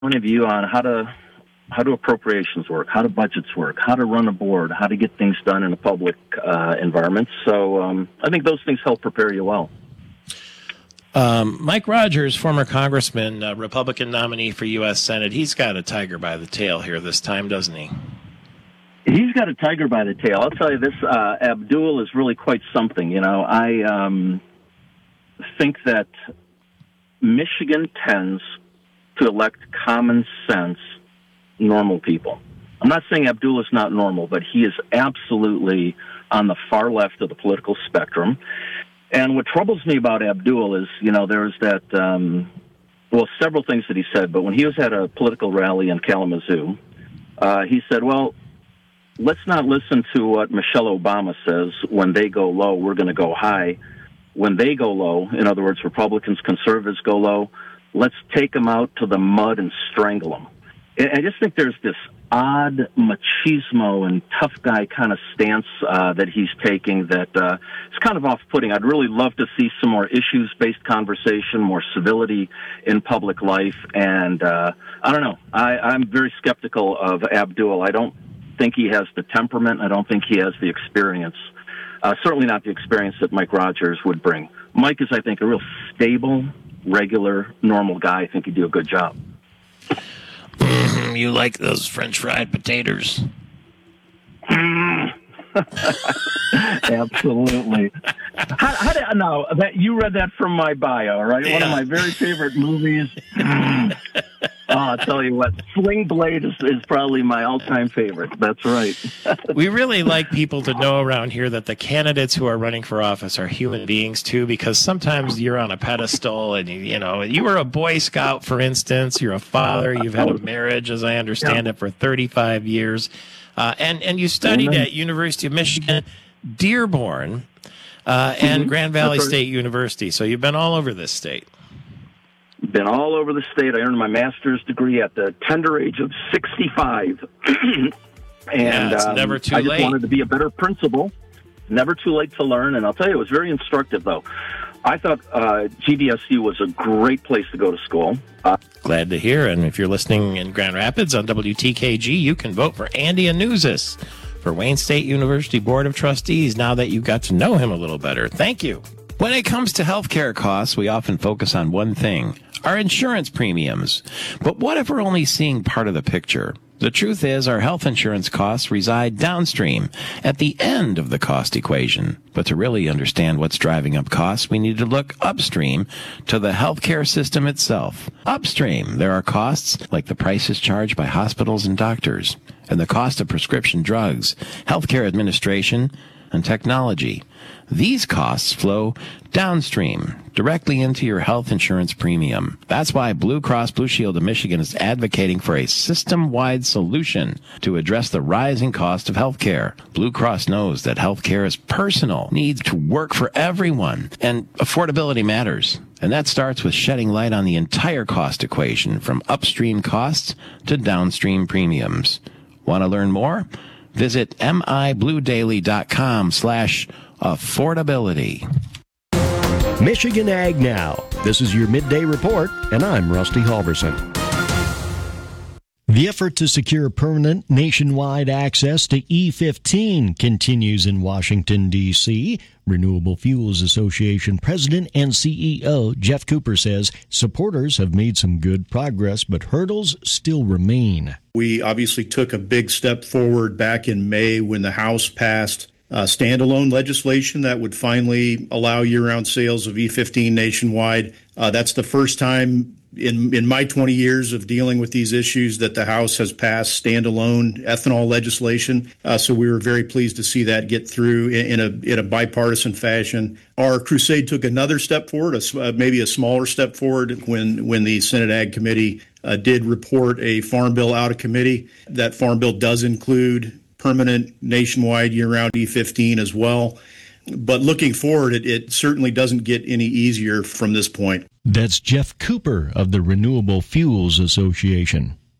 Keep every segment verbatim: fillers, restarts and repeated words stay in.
point of view on how to how do appropriations work, how do budgets work, how to run a board, how to get things done in a public uh, environment. So um, I think those things help prepare you well. Um, Mike Rogers, former congressman, uh, Republican nominee for U S Senate, he's got a tiger by the tail here this time, doesn't he? He's got a tiger by the tail. I'll tell you this, uh, Abdul is really quite something. You know, I um, think that Michigan tends to elect common sense, normal people. I'm not saying Abdul is not normal, but he is absolutely on the far left of the political spectrum. And what troubles me about Abdul is, you know, there's that, um, well, several things that he said, but when he was at a political rally in Kalamazoo, uh, he said, well, let's not listen to what Michelle Obama says. When they go low, we're going to go high. When they go low, in other words, Republicans, conservatives go low, let's take them out to the mud and strangle them. I just think there's this odd machismo and tough guy kind of stance uh, that he's taking that uh, is kind of off-putting. I'd really love to see some more issues-based conversation, more civility in public life. And uh, I don't know. I, I'm very skeptical of Abdul. I don't think he has the temperament. I don't think he has the experience. Uh, certainly not the experience that Mike Rogers would bring. Mike is, I think, a real stable, regular, normal guy. I think he'd do a good job. Mm, you like those French fried potatoes? Absolutely. How, how did, no, that, you read that from my bio, right? Yeah. One of my very favorite movies. Oh, I'll tell you what, Sling Blade is, is probably my all-time favorite. That's right. We really like people to know around here that the candidates who are running for office are human beings, too, because sometimes you're on a pedestal and, you, you know, you were a Boy Scout, for instance. You're a father. You've had a marriage, as I understand yeah. it, for thirty-five years. Uh, and, and you studied mm-hmm. at University of Michigan, Dearborn, uh, and mm-hmm. Grand Valley right. State University. So you've been all over this state. Been all over the state. I earned my master's degree at the tender age of sixty-five. and yeah, it's um, never too I just late. wanted to be a better principal. Never too late to learn. And I'll tell you, it was very instructive, though. I thought uh, G V S U was a great place to go to school. Uh, Glad to hear. And if you're listening in Grand Rapids on W T K G, you can vote for Andy Anuzis for Wayne State University Board of Trustees now that you got to know him a little better. Thank you. When it comes to healthcare costs, we often focus on one thing, our insurance premiums. But what if we're only seeing part of the picture? The truth is our health insurance costs reside downstream at the end of the cost equation. But to really understand what's driving up costs, we need to look upstream to the healthcare system itself. Upstream, there are costs like the prices charged by hospitals and doctors, and the cost of prescription drugs, healthcare administration, and technology. These costs flow downstream, directly into your health insurance premium. That's why Blue Cross Blue Shield of Michigan is advocating for a system-wide solution to address the rising cost of healthcare. Blue Cross knows that healthcare is personal, needs to work for everyone, and affordability matters. And that starts with shedding light on the entire cost equation, from upstream costs to downstream premiums. Want to learn more? Visit mibluedaily.com slash affordability. Michigan Ag Now. This is your midday report, and I'm Rusty Halverson. The effort to secure permanent nationwide access to E fifteen continues in Washington, D C Renewable Fuels Association President and C E O Jeff Cooper says supporters have made some good progress, but hurdles still remain. We obviously took a big step forward back in May when the House passed uh, standalone legislation that would finally allow year-round sales of E fifteen nationwide. Uh, that's the first time in in my twenty years of dealing with these issues that the House has passed standalone ethanol legislation. Uh, so we were very pleased to see that get through in, in a in a bipartisan fashion. Our crusade took another step forward, a, uh, maybe a smaller step forward, when when the Senate Ag Committee uh, did report a farm bill out of committee. That farm bill does include permanent nationwide year-round E fifteen as well. But looking forward, it, it certainly doesn't get any easier from this point. That's Jeff Cooper of the Renewable Fuels Association.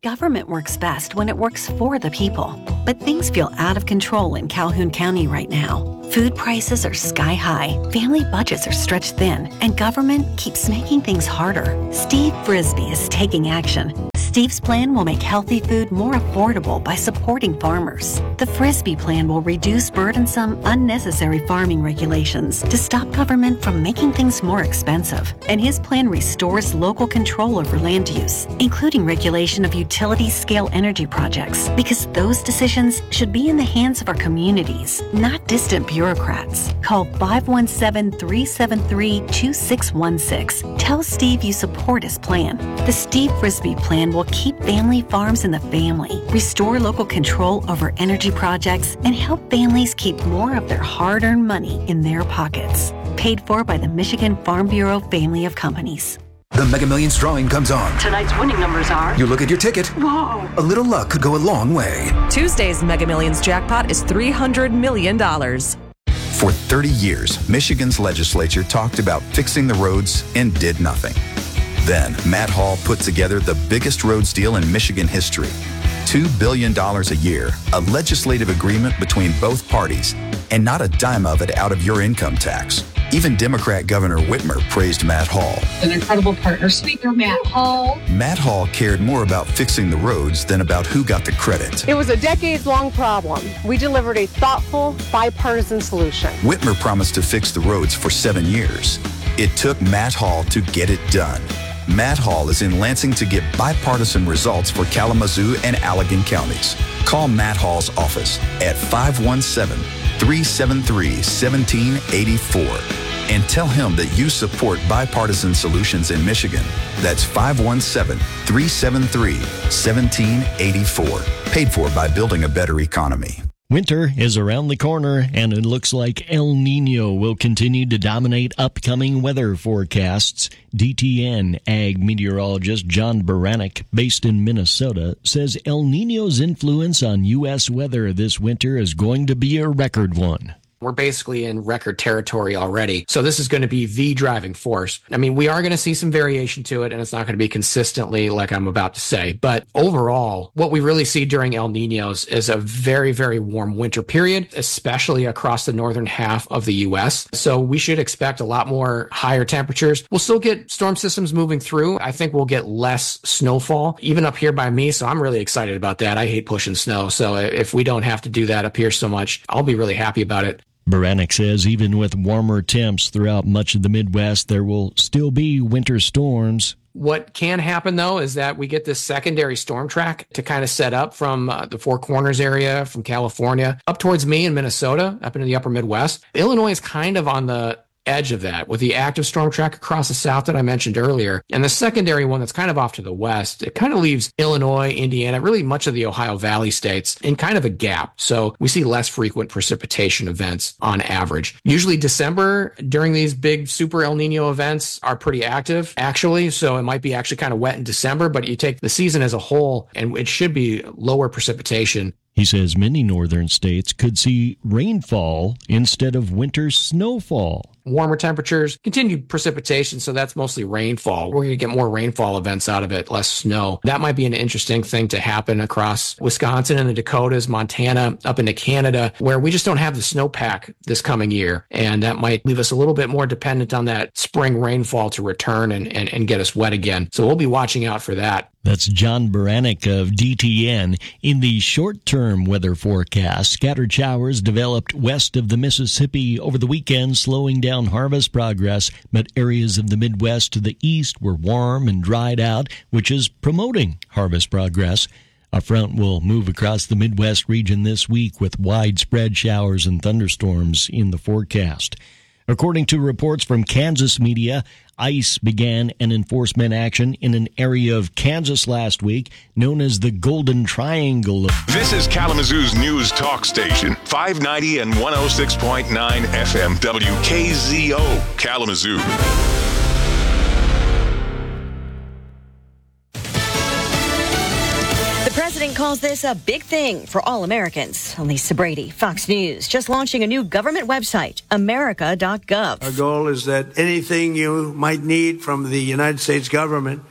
Government works best when it works for the people. But things feel out of control in Calhoun County right now. Food prices are sky high, family budgets are stretched thin, and government keeps making things harder. Steve Frisbee is taking action. Steve's plan will make healthy food more affordable by supporting farmers. The Frisbee plan will reduce burdensome, unnecessary farming regulations to stop government from making things more expensive. And his plan restores local control over land use, including regulation of utility-scale energy projects, because those decisions should be in the hands of our communities, not distant bureaucrats. Call five one seven, three seven three, two six one six. Tell Steve you support his plan. The Steve Frisbee plan will keep family farms in the family, restore local control over energy projects, and help families keep more of their hard-earned money in their pockets. Paid for by the Michigan Farm Bureau family of companies. The Mega Millions drawing comes on. Tonight's winning numbers are... You look at your ticket. Whoa! A little luck could go a long way. Tuesday's Mega Millions jackpot is three hundred million dollars. For thirty years, Michigan's legislature talked about fixing the roads and did nothing. Then, Matt Hall put together the biggest roads deal in Michigan history. two billion dollars a year, a legislative agreement between both parties, and not a dime of it out of your income tax. Even Democrat Governor Whitmer praised Matt Hall. An incredible partner, Speaker Matt Hall. Matt Hall cared more about fixing the roads than about who got the credit. It was a decades-long problem. We delivered a thoughtful, bipartisan solution. Whitmer promised to fix the roads for seven years. It took Matt Hall to get it done. Matt Hall is in Lansing to get bipartisan results for Kalamazoo and Allegan counties. Call Matt Hall's office at five one seven, three seven three, one seven eight four and tell him that you support bipartisan solutions in Michigan. That's five one seven, three seven three, one seven eight four. Paid for by Building a Better Economy. Winter is around the corner, and it looks like El Nino will continue to dominate upcoming weather forecasts. D T N ag meteorologist John Baranek, based in Minnesota, says El Nino's influence on U S weather this winter is going to be a record one. We're basically in record territory already. So this is going to be the driving force. I mean, we are going to see some variation to it, and it's not going to be consistently like I'm about to say. But overall, what we really see during El Niños is a very, very warm winter period, especially across the northern half of the U S. So we should expect a lot more higher temperatures. We'll still get storm systems moving through. I think we'll get less snowfall, even up here by me. So I'm really excited about that. I hate pushing snow. So if we don't have to do that up here so much, I'll be really happy about it. Baranek says even with warmer temps throughout much of the Midwest, there will still be winter storms. What can happen, though, is that we get this secondary storm track to kind of set up from uh, the Four Corners area, from California, up towards me in Minnesota, up into the upper Midwest. Illinois is kind of on the edge of that with the active storm track across the south that I mentioned earlier. And the secondary one that's kind of off to the west, it kind of leaves Illinois, Indiana, really much of the Ohio Valley states in kind of a gap. So we see less frequent precipitation events on average. Usually December during these big super El Nino events are pretty active actually. So it might be actually kind of wet in December, but you take the season as a whole and it should be lower precipitation. He says many northern states could see rainfall instead of winter snowfall. Warmer temperatures, continued precipitation, so that's mostly rainfall. We're going to get more rainfall events out of it, less snow. That might be an interesting thing to happen across Wisconsin and the Dakotas, Montana, up into Canada, where we just don't have the snowpack this coming year. And that might leave us a little bit more dependent on that spring rainfall to return and, and, and get us wet again. So we'll be watching out for that. That's John Baranek of D T N. In the short-term weather forecast, scattered showers developed west of the Mississippi over the weekend, slowing down harvest progress, but areas of the Midwest to the east were warm and dried out, which is promoting harvest progress. A front will move across the Midwest region this week with widespread showers and thunderstorms in the forecast. According to reports from Kansas media, ICE began an enforcement action in an area of Kansas last week known as the Golden Triangle. This is Kalamazoo's news talk station, five ninety and one oh six point nine F M W K Z O, Kalamazoo. The president calls this a big thing for all Americans. Lisa Brady, Fox News, just launching a new government website, america dot gov. Our goal is that anything you might need from the United States government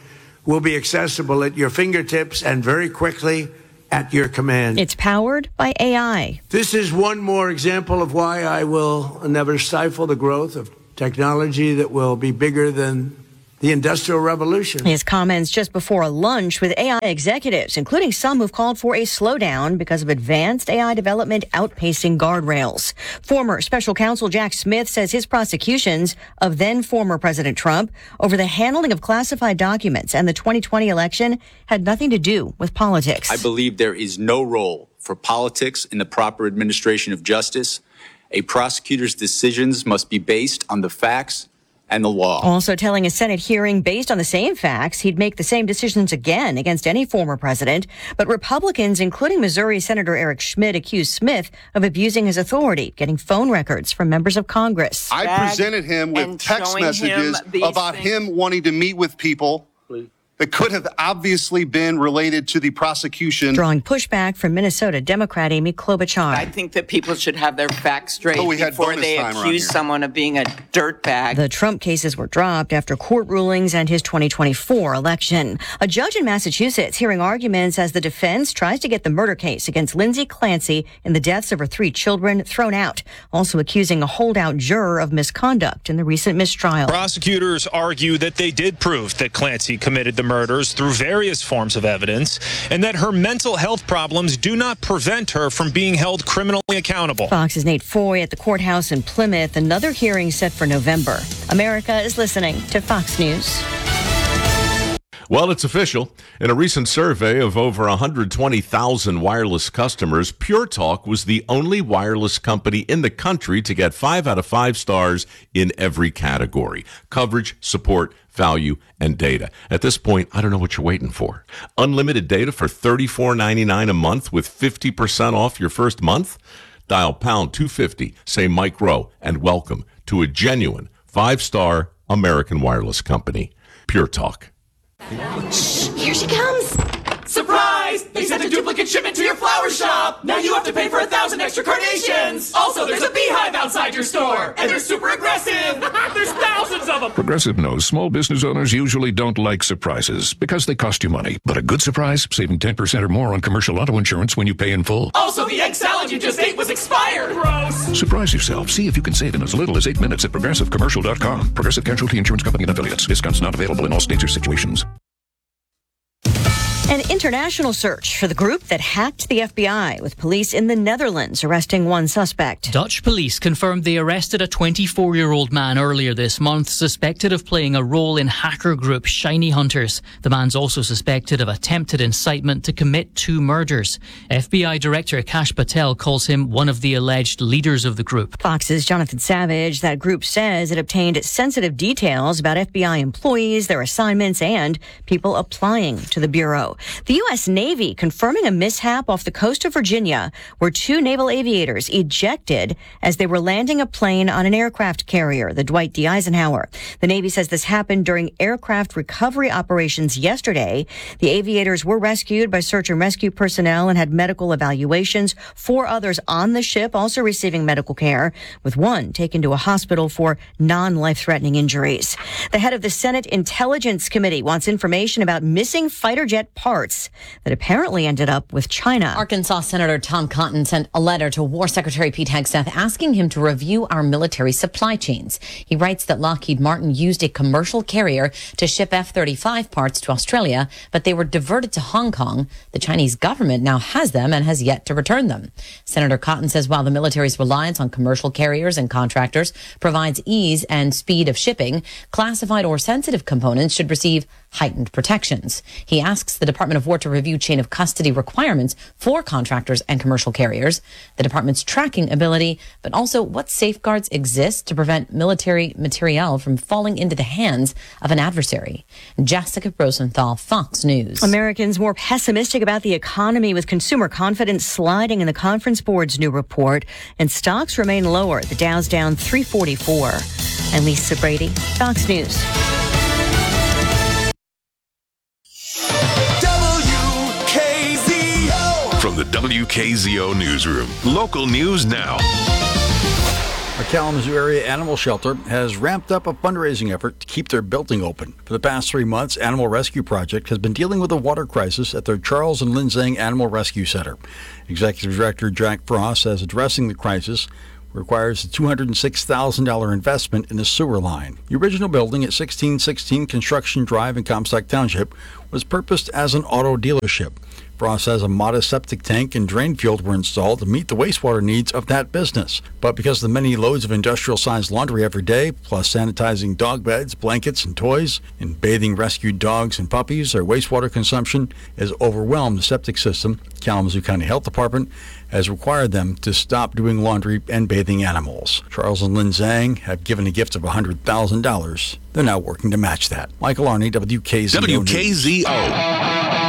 will be accessible at your fingertips and very quickly at your command. It's powered by A I. This is one more example of why I will never stifle the growth of technology that will be bigger than the Industrial Revolution. His comments just before a lunch with A I executives, including some who've called for a slowdown because of advanced A I development outpacing guardrails. Former special counsel Jack Smith says his prosecutions of then former President Trump over the handling of classified documents and the twenty twenty election had nothing to do with politics. I believe there is no role for politics in the proper administration of justice. A prosecutor's decisions must be based on the facts and the law. Also telling a Senate hearing based on the same facts, he'd make the same decisions again against any former president. But Republicans, including Missouri Senator Eric Schmidt, accused Smith of abusing his authority, getting phone records from members of Congress. I presented him with text messages him about things. him wanting to meet with people that could have obviously been related to the prosecution. Drawing pushback from Minnesota Democrat Amy Klobuchar. I think that people should have their facts straight oh, before they accuse someone of being a dirtbag. The Trump cases were dropped after court rulings and his twenty twenty-four election. A judge in Massachusetts hearing arguments as the defense tries to get the murder case against Lindsay Clancy in the deaths of her three children thrown out, also accusing a holdout juror of misconduct in the recent mistrial. Prosecutors argue that they did prove that Clancy committed the murders through various forms of evidence, and that her mental health problems do not prevent her from being held criminally accountable. Fox's Nate Foy at the courthouse in Plymouth. Another hearing set for November. America is listening to Fox News. Well, it's official. In a recent survey of over one hundred twenty thousand wireless customers, Pure Talk was the only wireless company in the country to get five out of five stars in every category: coverage, support, value, and data. At this point, I don't know what you're waiting for. Unlimited data for thirty-four ninety-nine a month with fifty percent off your first month? Dial pound two fifty, say Mike Rowe, and welcome to a genuine five-star American wireless company. Pure Talk. Shh, here she comes. Surprise! They sent a duplicate shipment to your flower shop. Now you have to pay for a thousand extra carnations. Also, there's a beehive outside your store, and they're super aggressive. There's thousands of them. Progressive knows small business owners usually don't like surprises because they cost you money. But a good surprise, saving ten percent or more on commercial auto insurance when you pay in full. Also, the egg salad you just ate was expired. Gross. Surprise yourself. See if you can save in as little as eight minutes at progressive commercial dot com. Progressive Casualty Insurance Company and affiliates. Discounts not available in all states or situations. An international search for the group that hacked the F B I, with police in the Netherlands arresting one suspect. Dutch police confirmed they arrested a twenty-four-year-old man earlier this month, suspected of playing a role in hacker group Shiny Hunters. The man's also suspected of attempted incitement to commit two murders. F B I Director Kash Patel calls him one of the alleged leaders of the group. Fox's Jonathan Savage. That group says it obtained sensitive details about F B I employees, their assignments, and people applying to the Bureau. The U S Navy confirming a mishap off the coast of Virginia where two naval aviators ejected as they were landing a plane on an aircraft carrier, the Dwight D. Eisenhower. The Navy says this happened during aircraft recovery operations yesterday. The aviators were rescued by search and rescue personnel and had medical evaluations. Four others on the ship also receiving medical care, with one taken to a hospital for non-life-threatening injuries. The head of the Senate Intelligence Committee wants information about missing fighter jet parts that apparently ended up with China. Arkansas Senator Tom Cotton sent a letter to War Secretary Pete Hegseth asking him to review our military supply chains. He writes that Lockheed Martin used a commercial carrier to ship F thirty-five parts to Australia, but they were diverted to Hong Kong. The Chinese government now has them and has yet to return them. Senator Cotton says while the military's reliance on commercial carriers and contractors provides ease and speed of shipping, classified or sensitive components should receive heightened protections. He asks the Department of War to review chain of custody requirements for contractors and commercial carriers, the department's tracking ability, but also what safeguards exist to prevent military materiel from falling into the hands of an adversary. Jessica Rosenthal, Fox News. Americans more pessimistic about the economy, with consumer confidence sliding in the Conference Board's new report, and stocks remain lower. The Dow's down three forty-four. I'm Lisa Brady, Fox News. From the W K Z O newsroom, local news now. Our Kalamazoo Area Animal Shelter has ramped up a fundraising effort to keep their building open. For the past three months, Animal Rescue Project has been dealing with a water crisis at their Charles and Lynn Zhang Animal Rescue Center. Executive Director Jack Frost says addressing the crisis requires a two hundred six thousand dollars investment in the sewer line. The original building at sixteen sixteen Construction Drive in Comstock Township was purposed as an auto dealership. Frost says a modest septic tank and drain field were installed to meet the wastewater needs of that business. But because of the many loads of industrial-sized laundry every day, plus sanitizing dog beds, blankets, and toys, and bathing rescued dogs and puppies, their wastewater consumption has overwhelmed the septic system. Kalamazoo County Health Department has required them to stop doing laundry and bathing animals. Charles and Lynn Zhang have given a gift of one hundred thousand dollars. They're now working to match that. Michael Arney, W K Z O W K Z O.